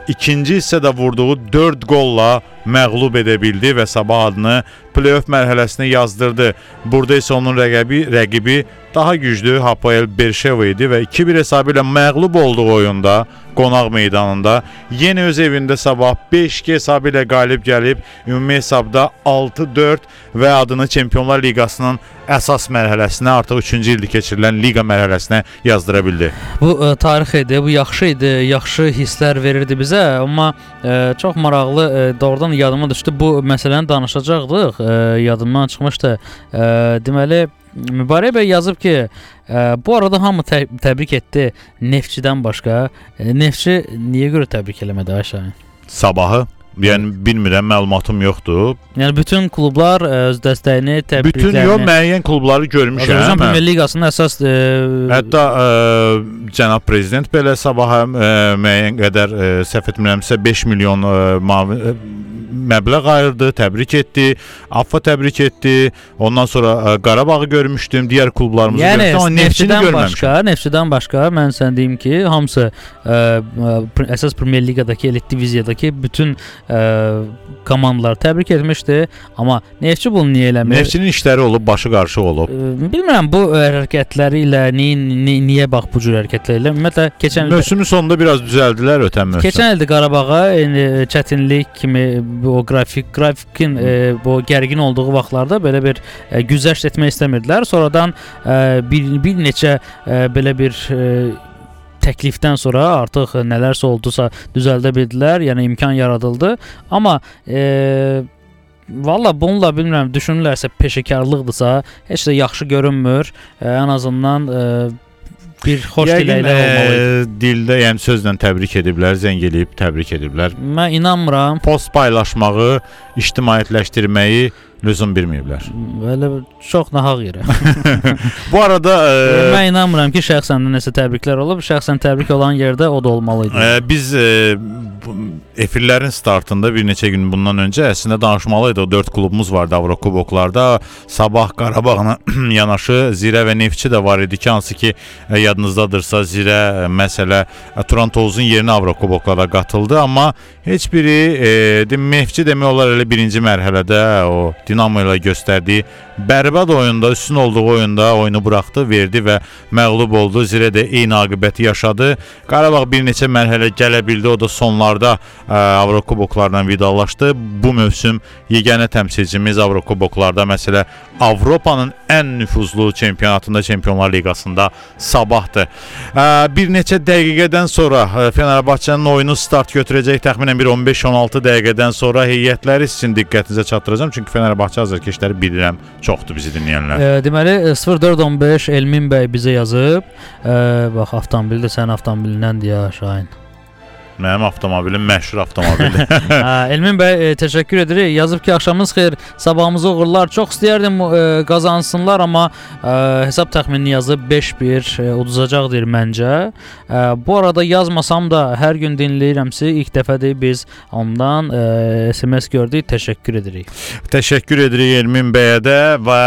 ikinci hissədə vurduğu 4 qolla məğlub edə bildi və Sabah adını play-off mərhələsinə yazdırdı. Burada isə onun rəqibi daha güclü Hapoel Berşeva idi və 2-1 hesabı ilə məğlub olduğu oyunda qonaq meydanında yenə öz evində Sabah 5-2 hesabı ilə qalib gəlib ümumi hesabda 6-4 və adını Çempionlar Liqasının əsas mərhələsinə, artıq 3-cü ildə keçirilən liqa mərhələsinə yazdıra bildi. Bu tarix idi, bu yaxşı idi, yaxşı hisslər verirdi bizə, amma çox maraqlı, doğrudan yadıma düşdü. Bu məsələni danışacaqdıq, yadımdan çıxmışdı. Deməli, Mübarək bəy yazıb ki, bu arada hamı təbrik etdi Neftçidən başqa. Neftçi niyə görə təbrik eləmədi aşağı? Sabahı? Yəni bilmirəm, məlumatım yoxdur. Yəni bütün klublar öz dəstəyini, təbriklərini... Bütün yox, müəyyən klubları görmüşəm. Azərbaycan Premyer Liqasının əsas... Hətta cənab prezident belə Sabaha müəyyən qədər səhv etmirəmsə 5 milyon məbləğ ayırdı, təbrik etdi, AFFA təbrik etdi. Ondan sonra Qarabağı görmüşdüm, digər klublarımızı görmüşdüm, amma Neftçini görməmişəm. Neftçidən başqa, mən sən deyim ki, hamısı əsas Premyer Liqadakı, elit diviziyadakı bütün komandalar təbrik etmişdi. Amma Neftçi bunu niyə eləmir? Neftçinin işləri olub, başı qarışıq olub. Bilmirəm, bu hərəkətləri ilə niyə bax bu cür hərəkətləri ilə? Ümumiyyətlə, keçən ildə... Mövsümün sonunda biraz düzəldilər ötən mövsüm. Keçən ildə Qarabağa çətinlik kimi o qrafikin bu gərgin olduğu vaxtlarda belə bir güzəşt etmək istəmirdilər. Sonradan bir neçə belə bir təklifdən sonra artıq nələrsə oldusa düzəldə bildilər, yəni imkan yaradıldı. Amma valla bununla bilmirəm, düşünürlərsə peşəkarlıqdırsa, heç də yaxşı görünmür. Ən azından bir xoş diləklər olmalıydı. Dildə, yəni sözlə təbrik ediblər, zəng eləyib təbrik ediblər. Mən inanmıram. Post paylaşmağı, ictimaiyyətləşdirməyi lüzum bilməyiblər. Belə çox nahaq yerə. Bu arada mən inanmıram ki, şəxsən nəsə təbriklər olub. Şəxsən təbrik olan yerdə o da olmalıydı. Biz efirlərin startında bir neçə gün bundan öncə əslində danışmalıydı. O 4 klubumuz vardı Avrokuboklarda. Sabah, Qarabağla yanaşı Zirə və Neftçi də var idi ki, hansı ki yadınızdadırsa Zirə məsələ Turan Tovuzun yerinə Avrokuboklara qatıldı, amma heç biri Neftçi demək olar elə birinci mərhələdə o Dinamo ilə göstərdiyi bərbad oyunda, üstün olduğu oyunda oyunu buraxdı, verdi və məğlub oldu. Zirə də eyni aqibəti yaşadı. Qarabağ bir neçə mərhələ gələ bildi, o da sonlarda Avrokuboklarla vidalaşdı. Bu mövsüm yeganə təmsilcimiz Avrokuboklarda, məsələ Avropanın ən nüfuzlu çempionatında, Çempionlar Liqasında Sabahdır. Bir neçə dəqiqədən sonra Fenerbahçenin oyunu start götürəcək, təxminən bir 15-16 dəqiqədən sonra heyətləri sizin diqqətinizə çatdıracağım. Çünki Fenerbahçe azarkeşləri bilirəm, çoxdur bizi dinləyənlər. Deməli 0415 Elmin bəy bizə yazıb. Bax, avtomobildə sənin avtomobilindən deyə Şahin. Mənim avtomobilim məşhur avtomobildir. Elmin bəy təşəkkür edirik. Yazıb ki, axşamınız xeyir, sabahımızı uğurlar. Çox istəyərdim qazansınlar, amma hesab təxminini yazıb 5-1 uduzacaq deyir məncə. Bu arada yazmasam da hər gün dinləyirəmsi, ilk dəfədir biz ondan SMS gördük. Təşəkkür edirik. Təşəkkür edirik Elmin bəyə də və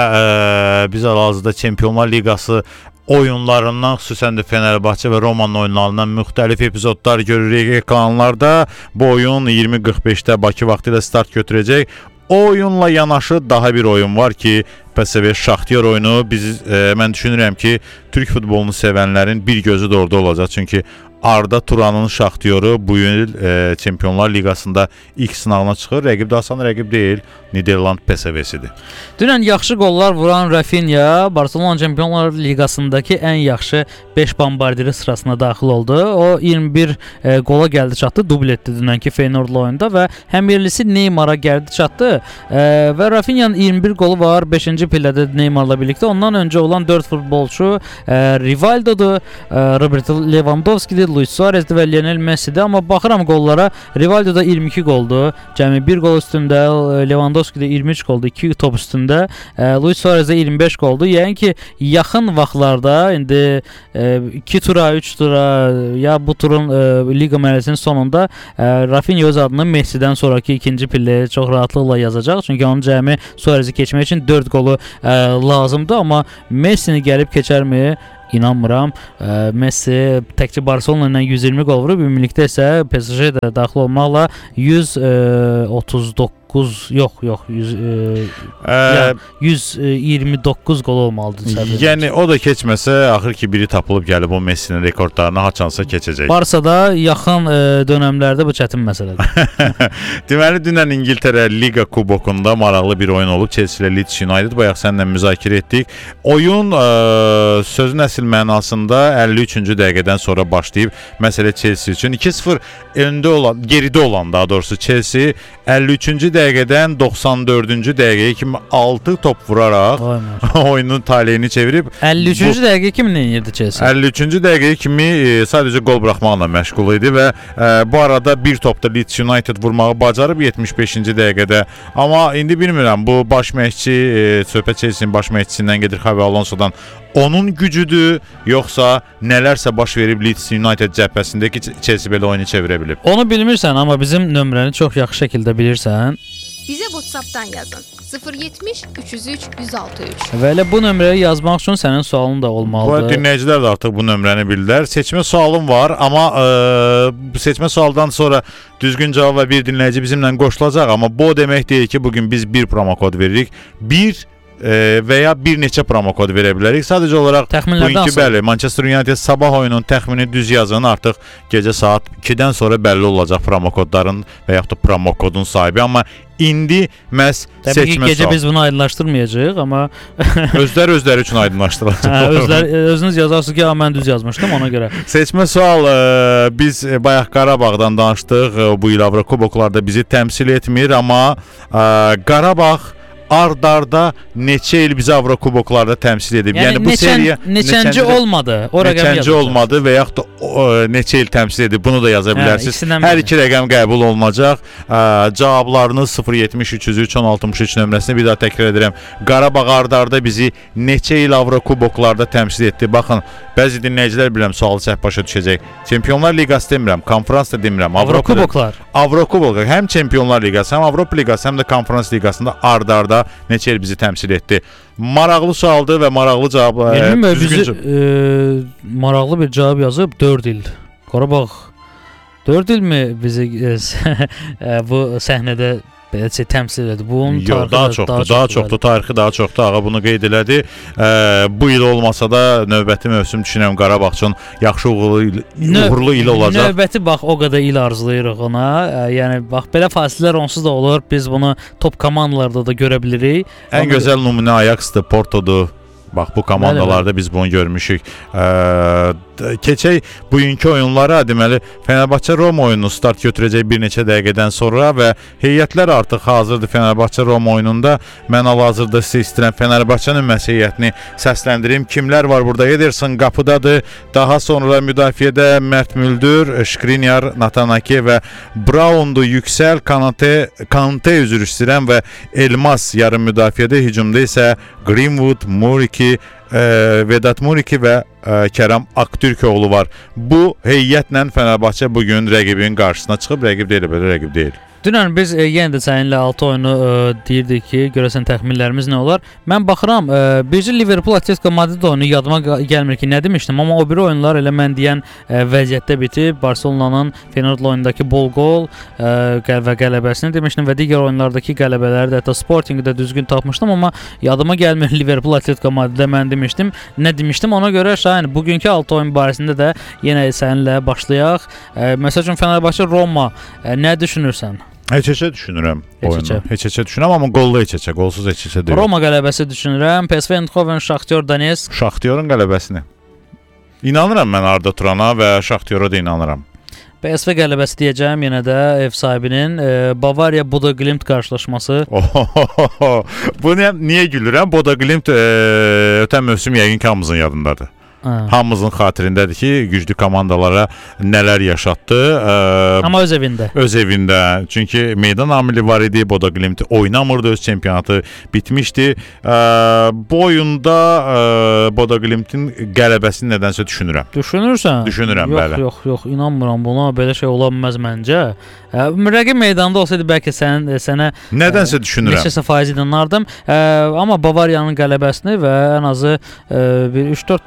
biz hal-hazırda Çempionlar Liqası oyunlarından, xüsusən də Fenerbahçe və Romanın oyunlarından müxtəlif epizodlar görürük ekranlarda. Bu oyun 20:45-də Bakı vaxtı ilə start götürəcək. O oyunla yanaşı daha bir oyun var ki, PSV Şaxtyor oyunu. Mən düşünürəm ki, Türk futbolunu sevənlərin bir gözü də orada olacaq. Çünki Arda Turanın Şaxtyoru bu il Çempionlar Liqasında ilk sınavına çıxır. Rəqib də asan rəqib deyil, Niderland PSV-sidir. Dünən yaxşı qollar vuran Rafinha Barcelona Çempionlar Liqasındakı ən yaxşı 5 bombardiri sırasına daxil oldu. O 21 qola gəldi çatdı, dubl etdi dünənki Feyenoordla oyunda və həmyerlisi Neymar'a gəldi çatdı. Və Rafinha'nın 21 qolu var 5-ci pillədə Neymar'la birlikdə. Ondan öncə olan 4 futbolçu Rivaldo'dur, Robert Lewandowski'dir, Luis Suarez'dir və Lionel Messi'dir. Amma baxıram qollara, Rivaldo'da 22 qoldur. Cəmi 1 qol üstündə, Lewandowski'də 23 qoldur, 2 top üstündə. Luis Suarez'də 25 qoldur. Yəni ki, yaxın vaxtlarda indi 2 tura, 3 tura ya bu turun liqa mərhələsinin sonunda Rafinha öz adını Messi'dən sonraki ikinci pilləyə çox rahatlıqla yazacaq. Çünki onun cəmi Suarez'i keçmək üçün 4 qolu lazımdır. Amma Messi'ni gəlib keçərmi? inanmıram. Messi təkcə Barselona ilə 120 qol vurub, ümumilikdə isə PSG də daxil olmaqla 139 129 qol olmalıdır. Yəni o da keçməsə, axır ki biri tapılıb gəlib o Messinin rekordlarını haçansa keçəcək. Barsada yaxın dönəmlərdə bu çətin məsələdir. Deməli dünən İngiltərə Liqa kubokunda maraqlı bir oyun olub. Chelsea ilə Leeds United bayaq səninlə müzakirə etdik. Oyun sözün əsl mənasında 53-cü dəqiqədən sonra başlayıb. Məsələ Chelsea üçün 2-0 geridə olan daha doğrusu Chelsea 53-cü dəqiqədən 94-cü dəqiqəyə kimi 6 top vuraraq oyunun taleyini çevirib. 53-cü dəqiqə kimi nə edirdi Chelsea? 53-cü dəqiqəyə kimi sadəcə qol buraxmaqla məşğul idi və bu arada bir topda Leeds United vurmağı bacarıb 75-ci dəqiqədə. Amma indi bilmirəm, bu baş məşqçi, söhbət Chelsea-nin baş məşqçisindən gedir Xavi Alonso'dan. Onun gücüdür, yoxsa nələrsə baş verib Leeds United cəbhəsində ki, Chelsea belə oyunu çevirə bilib? Onu bilmirsən, amma bizim nömrəni çox yaxşı şəkildə bilirsən. Bizə WhatsApp-dan yazın. 070 303 1063. Və elə bu nömrəyə yazmaq üçün sənin sualın da olmalıdır. Bu dinləyicilər də artıq bu nömrəni bildilər. Seçmə sualım var, amma seçmə sualdan sonra düzgün cavab və bir dinləyici bizimlə qoşulacaq, amma bu o demək deyil ki, bugün biz bir promo kod veririk. Və ya bir neçə promo kod verə bilərik. Sadəcə olaraq bugünkü bəli, Manchester United sabah oyunun təxmini düz yazın. Artıq gecə saat 2-dən sonra bəlli olacaq promo kodların və yaxud da promo kodun sahibi. Amma indi məhz seçmə sual. Təbii ki, gecə biz bunu aydınlaşdırmayacağıq, amma özləri üçün aydınlaşdırılacaq. Özünüz yazarsınız ki, mən düz yazmışdım, ona görə. Seçmə sual, biz bayaq Qarabağdan danışdıq. Bu il Avrokuboklarda bizi təmsil etmir, amma Qarabağ ard-arda neçə il bizi Avrokuboklarda təmsil edib. Yəni bu seriya neçənci olmadı. O rəqəm yazılır. Neçənci olmadı və yaxud da neçə il təmsil edib. Bunu da yaza bilərsiniz. Hər iki rəqəm qəbul olunacaq. Cavablarınız 070 303 1063 nömrəsini bir daha təkrar edirəm. Qarabağ ard-arda bizi neçə il Avrokuboklarda təmsil etdi. Baxın, bəzi dinləyicilər bilirəm sualı səhv başa düşəcək. Çempionlar Liqası demirəm, konfrans da demirəm. Avrokuboklar. Həm Çempionlar Liqası, həm Avropa Liqası, həm də konfrans liqasında ard-arda neçə il bizi təmsil etdi. Maraqlı sualdır və maraqlı cavab. Maraqlı bir cavab yazıb 4 il. Qarabağ 4 il mi bizi bu səhnədə beləcə təmsil edir? Bunun tarixi daha çoxdur. Tarixi daha çoxdur. Ağa bunu qeyd elədi. Bu il olmasa da növbəti mövsüm düşünürəm Qarabağ üçün yaxşı uğurlu il olacaq. Növbəti bax o qədər il arzulayırıq ona. Yəni bax belə fasilələr onsuz da olur. Biz bunu top komandalarda da görə bilirik. Ən gözəl nümunə Ajaxdır, Portodur. Bax bu komandalarda biz bunu görmüşük. Keçək bugünkü oyunlara. Deməli Fenerbahçe Roma oyunu start götürəcək bir neçə dəqiqədən sonra və heyətlər artıq hazırdır Fenerbahçe Roma oyununda. Mən hal-hazırda sizə istəyirəm Fenerbahçenin məhz heyətini səsləndirim. Kimlər var burada? Ederson qapıdadır. Daha sonra müdafiədə Mert Müldür, Skriniar, Natanaki və Brown'du. Yüksel, Kanté üzr istəyirəm və Elmas yarım müdafiədə, hücumda isə Greenwood, Muriki, Vedat Muriki və Kerem Aktürkoğlu var. Bu heyətlə Fenerbahçe bugün rəqibin qarşısına çıxıb, rəqib deyil, belə rəqib deyil. Dünən biz yenə də səninlə 6 oyunu deyirdik ki, görəsən təxminlərimiz nə olar. Mən baxıram, bircə Liverpool Atletico Madrid oyunu yadıma gəlmir ki, nə demişdim, amma o biri oyunlar elə mən deyən vəziyyətdə bitib. Barselonanın Feyenoord oyunundakı bol qol və qələbəsini demişdim və digər oyunlardakı qələbələri də, hətta Sportingi də düzgün tapmışdım, amma yadıma gəlmir Liverpool Atletico Madriddə mən demişdim. Nə demişdim, ona görə Şahin, bugünkü 6 oyun barəsində də yenə səninlə başlayaq. Məsəl üçün Fenerbahçe Roma, nə düşünürsən? Heç-heçə düşünürəm oyunu. Heç-heçə düşünürəm, amma qollu heç-heçə, qolsuz heç-heçə deyil. Roma qələbəsi düşünürəm. PSV Eindhoven, Shakhtar Donetsk. Shakhtarın qələbəsini. İnanıram mən Arda Turana və Shakhtar'a da inanıram. PSV qələbəsi deyəcəm yenə də ev sahibinin. Bavariya Bodo Glimt qarşılaşması. Bunu niyə gülürəm? Bodo Glimt ötən mövsüm yəqin ki hamımızın yadındadır. Hamımızın xatirindədir ki, güclü komandalara nələr yaşatdı. Amma öz evində. Öz evində. Çünki meydan amili var idi. Bodo Glimt oynamırdı, öz çempionatı bitmişdi. Bu oyunda Bodo Glimt'in qələbəsini nədənsə düşünürəm. Düşünürsən? Düşünürəm, bəli. Yox, inanmıram buna. Belə şey ola bilməz məncə. Rəqib meydanda olsaydı bəlkə sənə nədənsə düşünürəm. Neçəsə faiz inanardım. Amma Bavariyanın qələbəsini və ən azı bir 3-4 top görəcək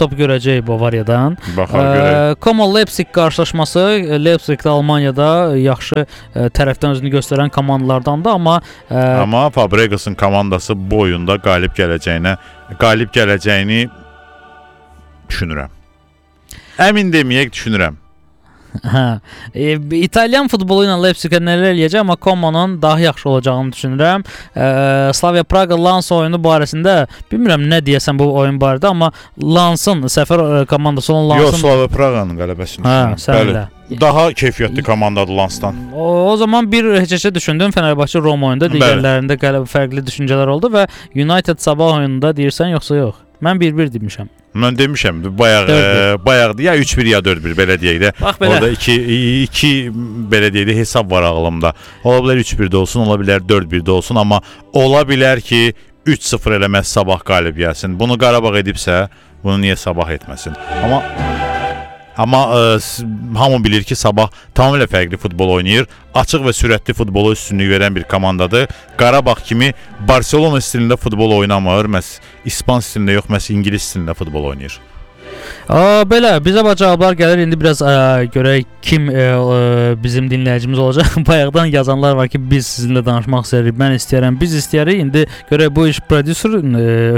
gələcək Bavariyadan. Baxar görək. Como Leipzig qarşılaşması, Leipzig də Almaniyada yaxşı tərəfdən özünü göstərən komandalardandır, Amma Fabregas'ın komandası bu oyunda qalib gələcəyini düşünürəm. Əmin deməyək, düşünürəm. Hə. İtalyan futbolu ilə Leipzig-ə nələr eləyəcək, amma Como'nun daha yaxşı olacağını düşünürəm. Slavia Praga Lens oyunu barəsində bilmirəm nə deyəsən bu oyun barədə, amma Lens'ın səfər komandası olan Lens'ın Slavia Praga'nın qələbəsini düşünürəm. Daha keyfiyyətli komandadır Lens'dan. O zaman bir heçə düşündüm Fenerbahçe Roma oyununda, digərlərində fərqli düşüncələr oldu və United sabah oyununda deyirsən yoxsa yox? Mən 1-1 demişəm. Mən demişəm, bayaq ya 3-1 ya 4-1 belə deyək də. Orada 2 belə deyək də hesab var ağlımda. Ola bilər 3-1 də olsun, ola bilər 4-1 də olsun, amma ola bilər ki 3-0 eləməz Sabah qalib gəlsin. Bunu Qarabağ edibsə, bunu niyə Sabah etməsin? Amma hamı bilir ki Sabah tamamilə fərqli futbol oynayır. Açıq və sürətli futbola üstünlük verən bir komandadır. Qarabağ kimi Barcelona stilində futbol oynamır. Məhz İspan stilində yox, məhz İngilis stilində futbol oynayır. Belə bizə cavablar gəlir. İndi biraz görək kim bizim dinləyicimiz olacaq. Bayaqdan yazanlar var ki, biz sizinlə danışmaq istəyirik, mən istəyirəm, biz istəyirik. İndi görək bu iş prodüser